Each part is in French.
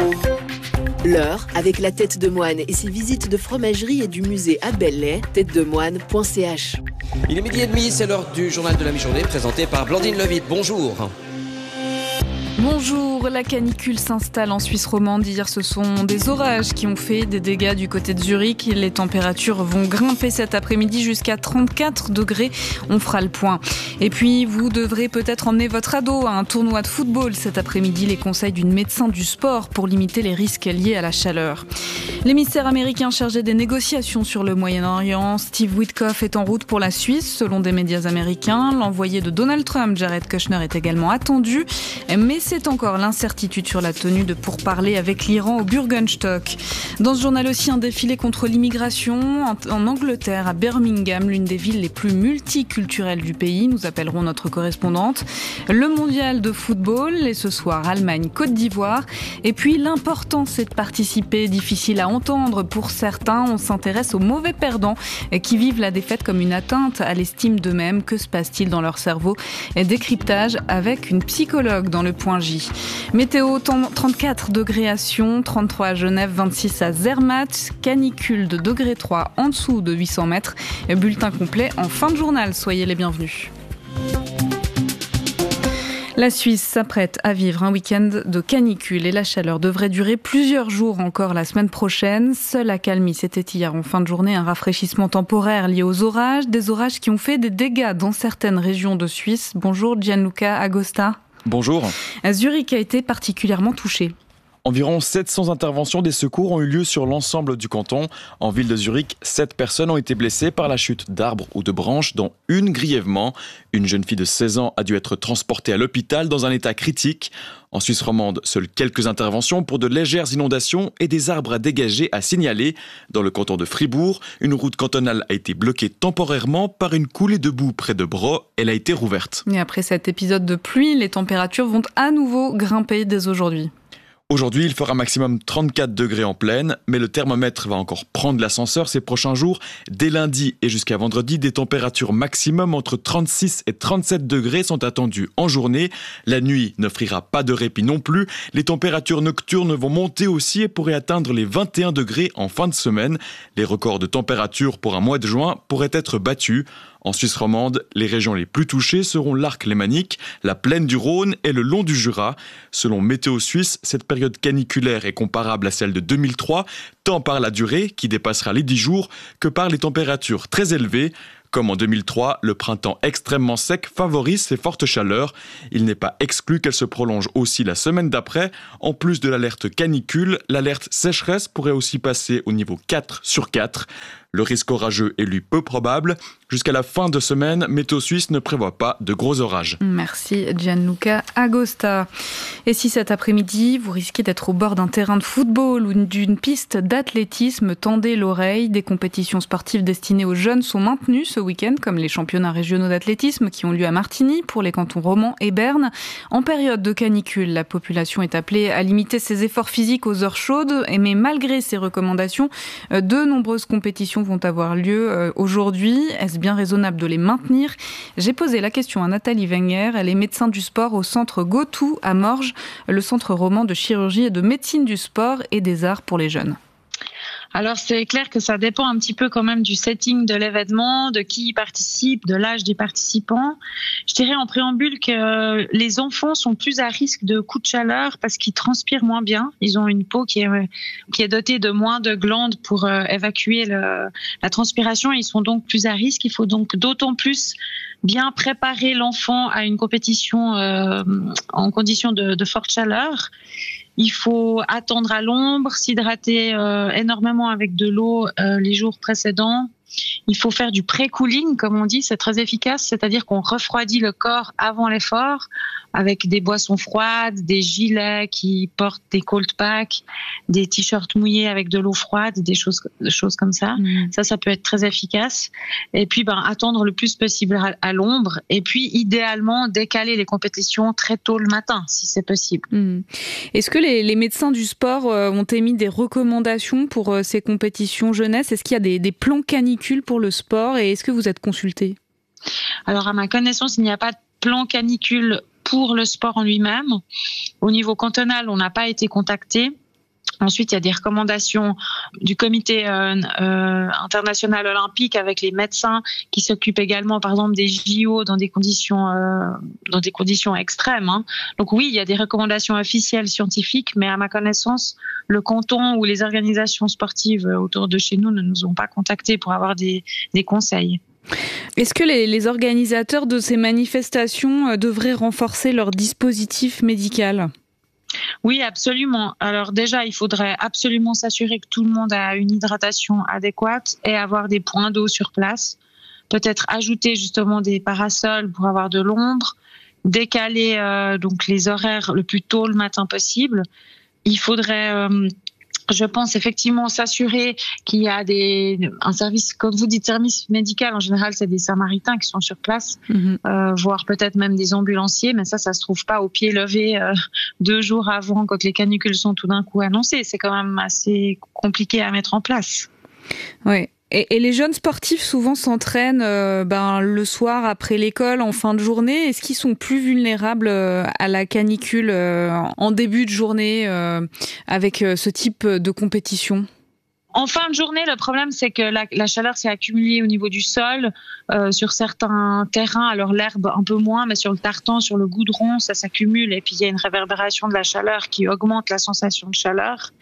L'heure avec la Tête de Moine et ses visites de fromagerie et du musée à Belley, têtedemoine.ch. Il est 12h30, c'est l'heure du journal de la mi-journée présenté par Blandine Levitte. Bonjour. Bonjour, la canicule s'installe en Suisse romande. Hier, ce sont des orages qui ont fait des dégâts du côté de Zurich. Les températures vont grimper cet après-midi jusqu'à 34 degrés. On fera le point. Et puis, vous devrez peut-être emmener votre ado à un tournoi de football cet après-midi. Les conseils d'une médecin du sport pour limiter les risques liés à la chaleur. L'émissaire américain chargé des négociations sur le Moyen-Orient, Steve Witkoff, est en route pour la Suisse, selon des médias américains. L'envoyé de Donald Trump, Jared Kushner, est également attendu. Mais c'est encore l'incertitude sur la tenue de pourparlers avec l'Iran au Bürgenstock. Dans ce journal aussi, un défilé contre l'immigration en Angleterre, à Birmingham, l'une des villes les plus multiculturelles du pays. Nous appellerons notre correspondante. Le mondial de football, et ce soir, Allemagne-Côte d'Ivoire. Et puis, l'important, c'est de participer. Difficile à entendre pour certains. On s'intéresse aux mauvais perdants qui vivent la défaite comme une atteinte à l'estime d'eux-mêmes. Que se passe-t-il dans leur cerveau? Décryptage avec une psychologue dans le Point J. Météo, 34 degrés à Sion, 33 à Genève, 26 à Zermatt, canicule de degré 3 en dessous de 800 mètres. Bulletin complet en fin de journal, soyez les bienvenus. La Suisse s'apprête à vivre un week-end de canicule et la chaleur devrait durer plusieurs jours encore la semaine prochaine. Seule accalmie, c'était hier en fin de journée un rafraîchissement temporaire lié aux orages, des orages qui ont fait des dégâts dans certaines régions de Suisse. Bonjour Gianluca Agosta. Bonjour. Zurich a été particulièrement touché. Environ 700 interventions des secours ont eu lieu sur l'ensemble du canton. En ville de Zurich, 7 personnes ont été blessées par la chute d'arbres ou de branches, dont une grièvement. Une jeune fille de 16 ans a dû être transportée à l'hôpital dans un état critique. En Suisse romande, seules quelques interventions pour de légères inondations et des arbres à dégager à signaler. Dans le canton de Fribourg, une route cantonale a été bloquée temporairement par une coulée de boue près de Bro. Elle a été rouverte. Et après cet épisode de pluie, les températures vont à nouveau grimper dès aujourd'hui. Aujourd'hui, il fera maximum 34 degrés en pleine, mais le thermomètre va encore prendre l'ascenseur ces prochains jours. Dès lundi et jusqu'à vendredi, des températures maximum entre 36 et 37 degrés sont attendues en journée. La nuit n'offrira pas de répit non plus. Les températures nocturnes vont monter aussi et pourraient atteindre les 21 degrés en fin de semaine. Les records de température pour un mois de juin pourraient être battus. En Suisse romande, les régions les plus touchées seront l'Arc lémanique, la plaine du Rhône et le long du Jura. Selon Météo Suisse, cette période caniculaire est comparable à celle de 2003, tant par la durée, qui dépassera les 10 jours, que par les températures très élevées. Comme en 2003, le printemps extrêmement sec favorise ces fortes chaleurs. Il n'est pas exclu qu'elle se prolonge aussi la semaine d'après. En plus de l'alerte canicule, l'alerte sécheresse pourrait aussi passer au niveau 4 sur 4. Le risque orageux est lui peu probable. Jusqu'à la fin de semaine, Météo Suisse ne prévoit pas de gros orages. Merci Gianluca Agosta. Et si cet après-midi, vous risquez d'être au bord d'un terrain de football ou d'une piste d'athlétisme, tendez l'oreille. Des compétitions sportives destinées aux jeunes sont maintenues ce week-end, comme les championnats régionaux d'athlétisme qui ont lieu à Martigny pour les cantons Romand et Berne. En période de canicule, la population est appelée à limiter ses efforts physiques aux heures chaudes. Mais malgré ces recommandations, de nombreuses compétitions vont avoir lieu aujourd'hui. Est-ce bien raisonnable de les maintenir? J'ai posé la question à Nathalie Wenger. Elle est médecin du sport au centre GoTo à Morges, le centre romand de chirurgie et de médecine du sport et des arts pour les jeunes. Alors c'est clair que ça dépend un petit peu quand même du setting de l'événement, de qui y participe, de l'âge des participants. Je dirais en préambule que les enfants sont plus à risque de coups de chaleur parce qu'ils transpirent moins bien. Ils ont une peau qui est dotée de moins de glandes pour évacuer la transpiration. Ils sont donc plus à risque. Il faut donc d'autant plus bien préparer l'enfant à une compétition en conditions de forte chaleur. Il faut attendre à l'ombre, s'hydrater énormément avec de l'eau les jours précédents. Il faut faire du pré-cooling, comme on dit, c'est très efficace, c'est-à-dire qu'on refroidit le corps avant l'effort avec des boissons froides, des gilets qui portent des cold packs, des t-shirts mouillés avec de l'eau froide, des choses comme ça. Ça peut être très efficace. Et puis, attendre le plus possible à l'ombre. Et puis, idéalement, décaler les compétitions très tôt le matin, si c'est possible. Est-ce que les médecins du sport ont émis des recommandations pour ces compétitions jeunesse? Est-ce qu'il y a des plans canicules pour le sport et est-ce que vous êtes consulté? Alors, à ma connaissance, il n'y a pas de plan canicule pour le sport en lui-même. Au niveau cantonal, on n'a pas été contacté. Ensuite, il y a des recommandations du comité international olympique avec les médecins qui s'occupent également, par exemple, des JO dans des conditions extrêmes. Hein. Donc oui, il y a des recommandations officielles scientifiques, mais à ma connaissance, le canton ou les organisations sportives autour de chez nous ne nous ont pas contactés pour avoir des conseils. Est-ce que les organisateurs de ces manifestations devraient renforcer leur dispositif médical ? Oui, absolument. Alors déjà, il faudrait absolument s'assurer que tout le monde a une hydratation adéquate et avoir des points d'eau sur place. Peut-être ajouter justement des parasols pour avoir de l'ombre, décaler donc les horaires le plus tôt le matin possible. Il faudrait, je pense effectivement s'assurer qu'il y a un service, comme vous dites, service médical. En général, c'est des Samaritains qui sont sur place, voire peut-être même des ambulanciers. Mais ça se trouve pas au pied levé 2 jours avant, quand les canicules sont tout d'un coup annoncées. C'est quand même assez compliqué à mettre en place. Oui. Et les jeunes sportifs souvent s'entraînent le soir après l'école, en fin de journée. Est-ce qu'ils sont plus vulnérables à la canicule en début de journée avec ce type de compétition ? En fin de journée, le problème, c'est que la chaleur s'est accumulée au niveau du sol, sur certains terrains. Alors l'herbe un peu moins, mais sur le tartan, sur le goudron, ça s'accumule. Et puis il y a une réverbération de la chaleur qui augmente la sensation de chaleur.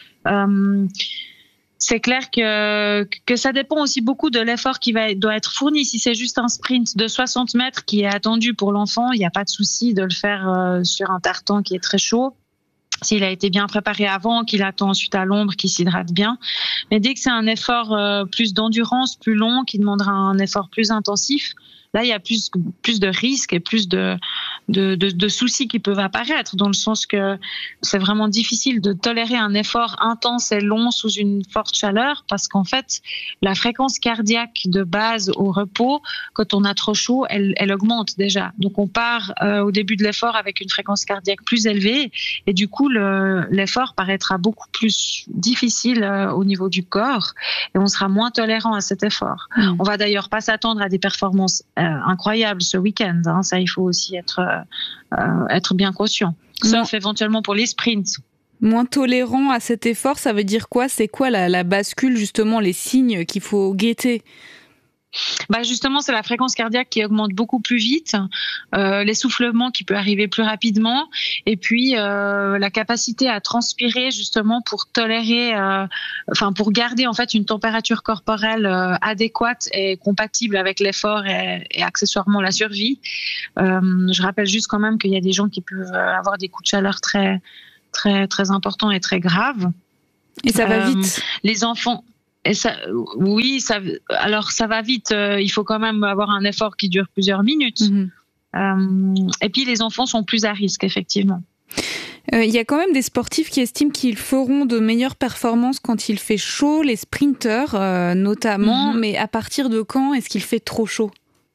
C'est clair que ça dépend aussi beaucoup de l'effort qui doit être fourni. Si c'est juste un sprint de 60 mètres qui est attendu pour l'enfant, il n'y a pas de souci de le faire sur un tartan qui est très chaud. S'il a été bien préparé avant, qu'il attend ensuite à l'ombre, qu'il s'hydrate bien. Mais dès que c'est un effort plus d'endurance, plus long, qui demandera un effort plus intensif, là, il y a plus de risques et plus de soucis qui peuvent apparaître, dans le sens que c'est vraiment difficile de tolérer un effort intense et long sous une forte chaleur, parce qu'en fait, la fréquence cardiaque de base au repos, quand on a trop chaud, elle augmente déjà. Donc, on part au début de l'effort avec une fréquence cardiaque plus élevée, et du coup, l'effort paraîtra beaucoup plus difficile au niveau du corps, et on sera moins tolérant à cet effort. On va d'ailleurs pas s'attendre à des performances incroyable ce week-end. Hein. Ça, il faut aussi être bien conscient. Sauf éventuellement pour les sprints. Moins tolérant à cet effort, ça veut dire quoi ? C'est quoi la bascule, justement, les signes qu'il faut guetter ? Justement, c'est la fréquence cardiaque qui augmente beaucoup plus vite, l'essoufflement qui peut arriver plus rapidement, et puis la capacité à transpirer justement pour tolérer, pour garder en fait une température corporelle adéquate et compatible avec l'effort et accessoirement la survie. Je rappelle juste quand même qu'il y a des gens qui peuvent avoir des coups de chaleur très très très importants et très graves. Et ça va vite. Les enfants. Et ça va vite. Il faut quand même avoir un effort qui dure plusieurs minutes. Et puis les enfants sont plus à risque, effectivement. Il y a quand même des sportifs qui estiment qu'ils feront de meilleures performances quand il fait chaud, les sprinteurs notamment. Mais à partir de quand est-ce qu'il fait trop chaud ?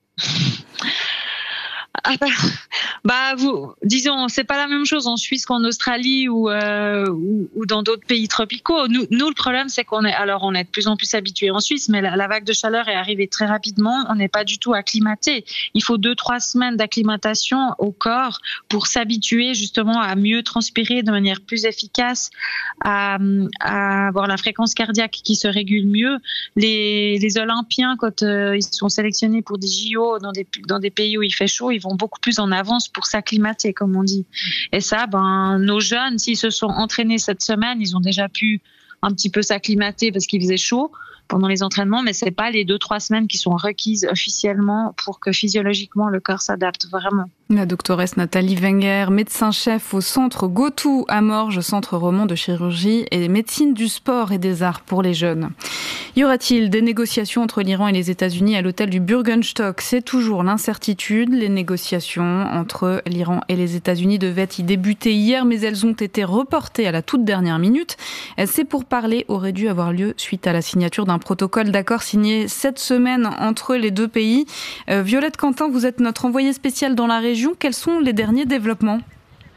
Disons, c'est pas la même chose en Suisse qu'en Australie ou dans d'autres pays tropicaux. Nous, le problème, c'est qu'on est de plus en plus habitués en Suisse, mais la vague de chaleur est arrivée très rapidement. On n'est pas du tout acclimaté. Il faut 2-3 semaines d'acclimatation au corps pour s'habituer justement à mieux transpirer de manière plus efficace, à avoir la fréquence cardiaque qui se régule mieux. Les Olympiens, quand ils sont sélectionnés pour des JO dans des pays où il fait chaud, ils vont beaucoup plus en avance pour s'acclimater, comme on dit. Et ça, nos jeunes, s'ils se sont entraînés cette semaine, ils ont déjà pu un petit peu s'acclimater parce qu'il faisait chaud pendant les entraînements, mais c'est pas les 2-3 semaines qui sont requises officiellement pour que physiologiquement le corps s'adapte vraiment. La doctoresse Nathalie Wenger, médecin-chef au centre Gotou à Morges, centre roman de chirurgie et médecine du sport et des arts pour les jeunes. Y aura-t-il des négociations entre l'Iran et les États-Unis à l'hôtel du Bürgenstock ? C'est toujours l'incertitude. Les négociations entre l'Iran et les États-Unis devaient y débuter hier, mais elles ont été reportées à la toute dernière minute. Ces pourparlers auraient dû avoir lieu suite à la signature d'un protocole d'accord signé cette semaine entre les deux pays. Violette Quentin, vous êtes notre envoyée spéciale dans la région. Quels sont les derniers développements ?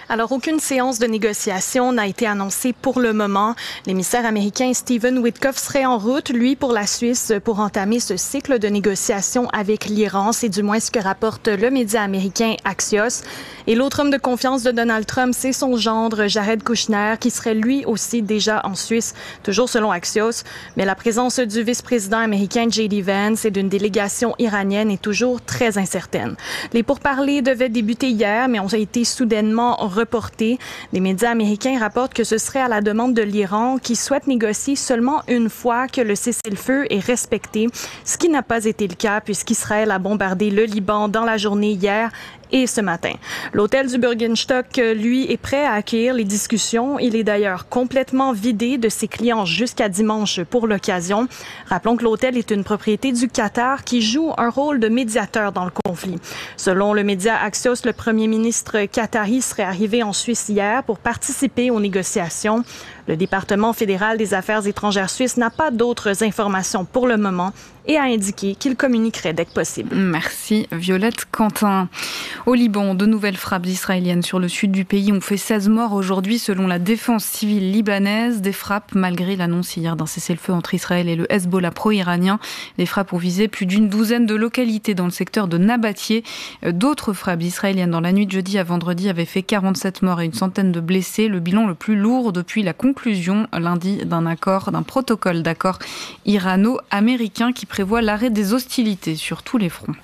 Alors, aucune séance de négociation n'a été annoncée pour le moment. L'émissaire américain Stephen Witkoff serait en route, lui, pour la Suisse, pour entamer ce cycle de négociations avec l'Iran. C'est du moins ce que rapporte le média américain Axios. Et l'autre homme de confiance de Donald Trump, c'est son gendre, Jared Kushner, qui serait lui aussi déjà en Suisse, toujours selon Axios. Mais la présence du vice-président américain J.D. Vance et d'une délégation iranienne est toujours très incertaine. Les pourparlers devaient débuter hier, mais ont été soudainement reportés. Les médias américains rapportent que ce serait à la demande de l'Iran qui souhaite négocier seulement une fois que le cessez-le-feu est respecté, ce qui n'a pas été le cas puisqu'Israël a bombardé le Liban dans la journée hier et ce matin. L'hôtel du Bürgenstock, lui, est prêt à accueillir les discussions. Il est d'ailleurs complètement vidé de ses clients jusqu'à dimanche pour l'occasion. Rappelons que l'hôtel est une propriété du Qatar qui joue un rôle de médiateur dans le conflit. Selon le média Axios, le premier ministre qatari serait arrivé en Suisse hier pour participer aux négociations. Le département fédéral des affaires étrangères suisse n'a pas d'autres informations pour le moment et a indiqué qu'il communiquerait dès que possible. Merci Violette Quentin. Au Liban, de nouvelles frappes israéliennes sur le sud du pays ont fait 16 morts aujourd'hui selon la défense civile libanaise. Des frappes malgré l'annonce hier d'un cessez-le-feu entre Israël et le Hezbollah pro-iranien. Les frappes ont visé plus d'une douzaine de localités dans le secteur de Nabatieh. D'autres frappes israéliennes dans la nuit de jeudi à vendredi avaient fait 47 morts et une centaine de blessés. Le bilan le plus lourd depuis la conclusion lundi d'un protocole d'accord irano-américain qui prévoit l'arrêt des hostilités sur tous les fronts.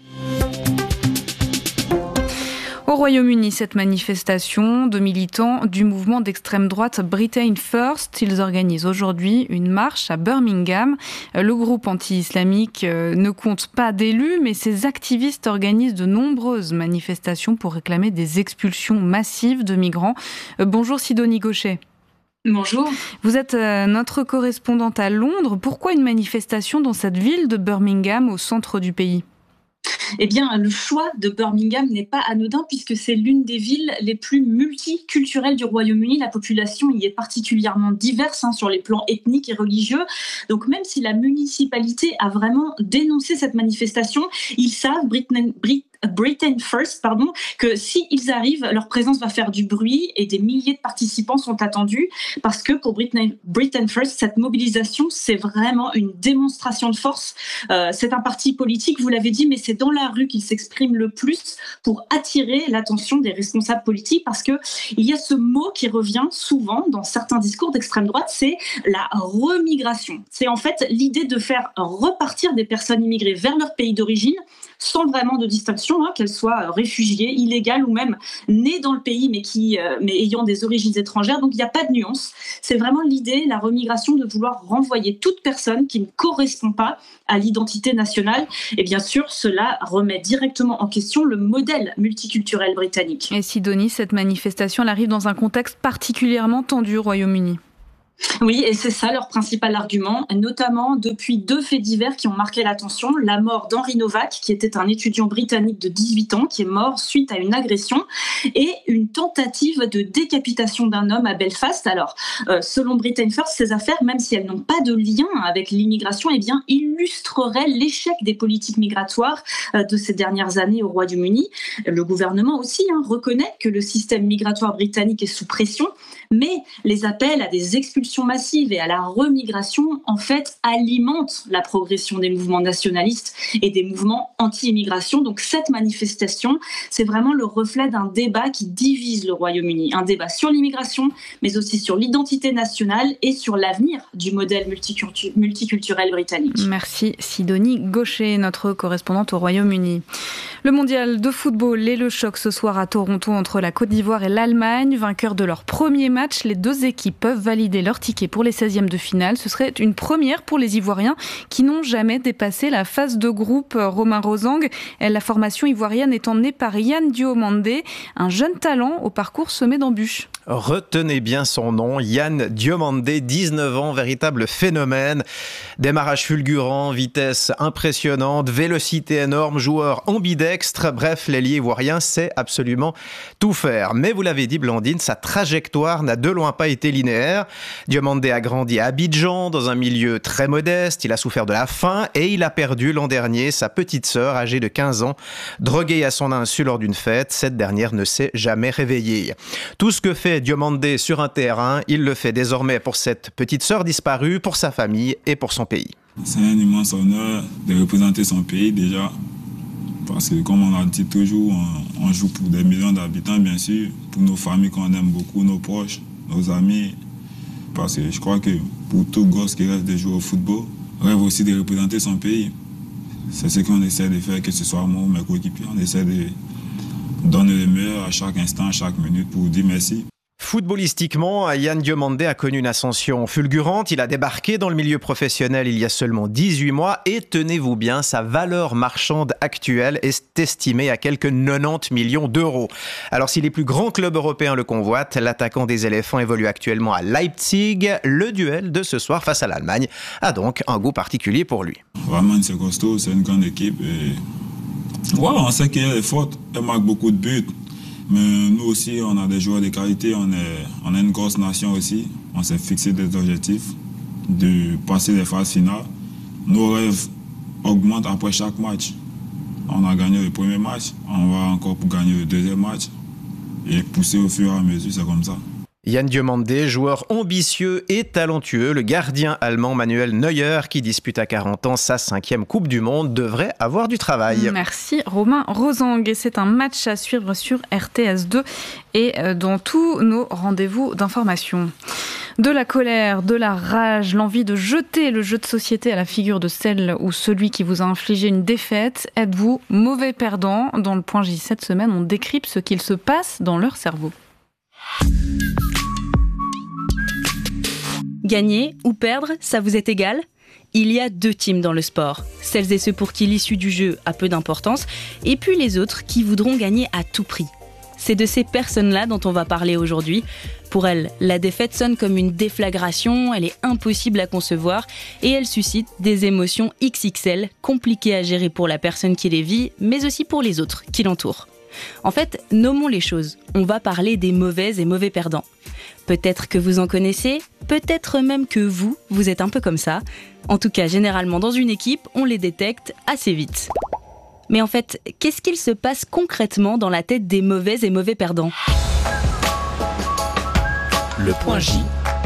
Au Royaume-Uni, cette manifestation de militants du mouvement d'extrême droite Britain First, ils organisent aujourd'hui une marche à Birmingham. Le groupe anti-islamique ne compte pas d'élus, mais ses activistes organisent de nombreuses manifestations pour réclamer des expulsions massives de migrants. Bonjour Sidonie Gaucher. Bonjour. Vous êtes notre correspondante à Londres. Pourquoi une manifestation dans cette ville de Birmingham au centre du pays ? Eh bien, le choix de Birmingham n'est pas anodin puisque c'est l'une des villes les plus multiculturelles du Royaume-Uni. La population y est particulièrement diverse sur les plans ethniques et religieux. Donc même si la municipalité a vraiment dénoncé cette manifestation, ils savent, Britain First, que s'ils arrivent, leur présence va faire du bruit et des milliers de participants sont attendus parce que pour Britain First, cette mobilisation, c'est vraiment une démonstration de force. C'est un parti politique, vous l'avez dit, mais c'est dans la rue qu'il s'exprime le plus pour attirer l'attention des responsables politiques parce que il y a ce mot qui revient souvent dans certains discours d'extrême droite, c'est la remigration. C'est en fait l'idée de faire repartir des personnes immigrées vers leur pays d'origine sans vraiment de distinction, qu'elles soient réfugiées, illégales ou même nées dans le pays mais ayant des origines étrangères. Donc il n'y a pas de nuance. C'est vraiment l'idée, la remigration, de vouloir renvoyer toute personne qui ne correspond pas à l'identité nationale. Et bien sûr, cela remet directement en question le modèle multiculturel britannique. Et Sidonie, cette manifestation elle arrive dans un contexte particulièrement tendu au Royaume-Uni. Oui, et c'est ça leur principal argument, notamment depuis 2 faits divers qui ont marqué l'attention. La mort d'Henry Novak, qui était un étudiant britannique de 18 ans, qui est mort suite à une agression, et une tentative de décapitation d'un homme à Belfast. Alors, selon Britain First, ces affaires, même si elles n'ont pas de lien avec l'immigration, illustreraient l'échec des politiques migratoires de ces dernières années au Royaume-Uni. Le gouvernement aussi reconnaît que le système migratoire britannique est sous pression, mais les appels à des expulsions massive et à la remigration, en fait, alimente la progression des mouvements nationalistes et des mouvements anti-immigration. Donc cette manifestation, c'est vraiment le reflet d'un débat qui divise le Royaume-Uni. Un débat sur l'immigration, mais aussi sur l'identité nationale et sur l'avenir du modèle multiculturel britannique. Merci Sidonie Gaucher, notre correspondante au Royaume-Uni. Le mondial de football et le choc ce soir à Toronto entre la Côte d'Ivoire et l'Allemagne. Vainqueurs de leur premier match, les 2 équipes peuvent valider leur ticket pour les 16e de finale. Ce serait une première pour les Ivoiriens qui n'ont jamais dépassé la phase de groupe. Romain Rosang, la formation ivoirienne est emmenée par Yann Diomandé, un jeune talent au parcours semé d'embûches. Retenez bien son nom, Yann Diomandé, 19 ans, véritable phénomène. Démarrage fulgurant, vitesse impressionnante, vélocité énorme, joueur ambidextre. Bref, l'ailier ivoirien sait absolument tout faire. Mais vous l'avez dit Blandine, sa trajectoire n'a de loin pas été linéaire. Diomandé a grandi à Abidjan, dans un milieu très modeste. Il a souffert de la faim et il a perdu l'an dernier sa petite sœur, âgée de 15 ans, droguée à son insu lors d'une fête. Cette dernière ne s'est jamais réveillée. Tout ce que fait Diomandé sur un terrain, il le fait désormais pour cette petite sœur disparue, pour sa famille et pour son pays. C'est un immense honneur de représenter son pays déjà, parce que comme on a dit toujours, on joue pour des millions d'habitants bien sûr, pour nos familles qu'on aime beaucoup, nos proches, nos amis, parce que je crois que pour tout gosse qui rêve de jouer au football, rêve aussi de représenter son pays. C'est ce qu'on essaie de faire, que ce soit moi ou mes coéquipiers, on essaie de donner le meilleur à chaque instant, à chaque minute pour dire merci. Footballistiquement, Yann Diomandé a connu une ascension fulgurante. Il a débarqué dans le milieu professionnel il y a seulement 18 mois et tenez-vous bien, sa valeur marchande actuelle est estimée à quelques 90 millions d'euros. Alors si les plus grands clubs européens le convoitent, l'attaquant des éléphants évolue actuellement à Leipzig. Le duel de ce soir face à l'Allemagne a donc un goût particulier pour lui. Vraiment, c'est costaud, c'est une grande équipe. Et... ouais, on sait qu'elle est forte, elle marque beaucoup de buts. Mais nous aussi, on a des joueurs de qualité, on est une grosse nation aussi. On s'est fixé des objectifs de passer les phases finales. Nos rêves augmentent après chaque match. On a gagné le premier match, on va encore pour gagner le deuxième match et pousser au fur et à mesure, c'est comme ça. Yann Diomandé, joueur ambitieux et talentueux, le gardien allemand Manuel Neuer, qui dispute à 40 ans sa 5e Coupe du Monde, devrait avoir du travail. Merci Romain Rosang. Et c'est un match à suivre sur RTS2 et dans tous nos rendez-vous d'information. De la colère, de la rage, l'envie de jeter le jeu de société à la figure de celle ou celui qui vous a infligé une défaite. Êtes-vous mauvais perdant ? Dans le Point J cette semaine, on décrypte ce qu'il se passe dans leur cerveau. Gagner ou perdre, ça vous est égal ? Il y a 2 teams dans le sport. Celles et ceux pour qui l'issue du jeu a peu d'importance, et puis les autres qui voudront gagner à tout prix. C'est de ces personnes-là dont on va parler aujourd'hui. Pour elles, la défaite sonne comme une déflagration, elle est impossible à concevoir, et elle suscite des émotions XXL, compliquées à gérer pour la personne qui les vit, mais aussi pour les autres qui l'entourent. En fait, nommons les choses. On va parler des mauvais et mauvais perdants. Peut-être que vous en connaissez, peut-être même que vous êtes un peu comme ça. En tout cas, généralement dans une équipe, on les détecte assez vite. Mais en fait, qu'est-ce qu'il se passe concrètement dans la tête des mauvais et mauvais perdants ? Le Point J.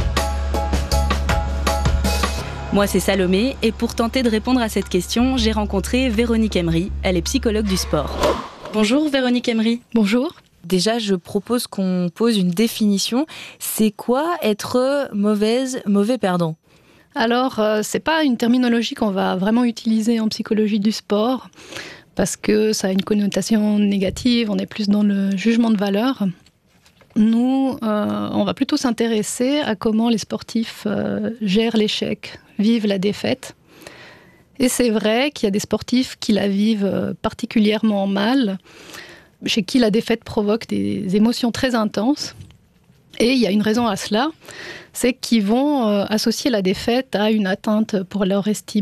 Moi, c'est Salomé, et pour tenter de répondre à cette question, j'ai rencontré Véronique Emery. Elle est psychologue du sport. Bonjour Véronique Emery. Bonjour. Déjà, je propose qu'on pose une définition. C'est quoi être mauvais perdant ? Alors, c'est pas une terminologie qu'on va vraiment utiliser en psychologie du sport parce que ça a une connotation négative, on est plus dans le jugement de valeur. Nous, on va plutôt s'intéresser à comment les sportifs gèrent l'échec, vivent la défaite. Et c'est vrai qu'il y a des sportifs qui la vivent particulièrement mal, chez qui la défaite provoque des émotions très intenses. Et il y a une raison à cela, c'est qu'ils vont associer la défaite à une atteinte pour leur estime